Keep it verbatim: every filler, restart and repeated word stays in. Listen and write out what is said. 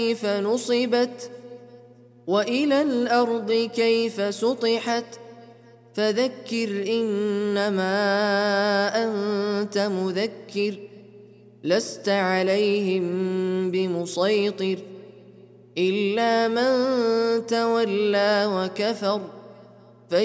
كيف نصبت وإلى الأرض كيف سطحت فذكر إنما أنت مذكر لست عليهم بمسيطر إلا من تولى وكفر